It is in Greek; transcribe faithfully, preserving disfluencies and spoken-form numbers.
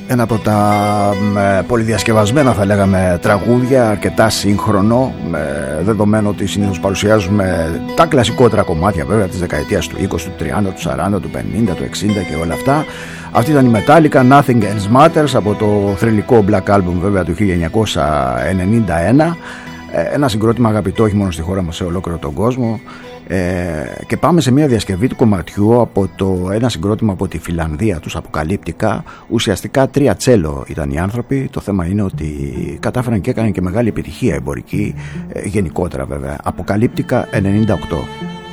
Ένα από τα ε, πολυδιασκευασμένα, θα λέγαμε, τραγούδια, αρκετά σύγχρονο, ε, δεδομένου ότι συνήθως παρουσιάζουμε τα κλασικότερα κομμάτια βέβαια της δεκαετίας του είκοσι, του τριάντα, του σαράντα, του πενήντα, του εξήντα και όλα αυτά. Αυτή ήταν η Metallica, Nothing Else Matters, από το θρυλικό Black Album βέβαια του χίλια εννιακόσια ενενήντα ένα. ε, Ένα συγκρότημα αγαπητό όχι μόνο στη χώρα μας, σε ολόκληρο τον κόσμο. Ε, και πάμε σε μια διασκευή του κομματιού από το, ένα συγκρότημα από τη Φιλανδία, τους Αποκαλύπτικα. Ουσιαστικά τρία τσέλο ήταν οι άνθρωποι. Το θέμα είναι ότι κατάφεραν και έκαναν και μεγάλη επιτυχία εμπορική, ε, γενικότερα βέβαια. Αποκαλύπτικα ενενήντα οκτώ.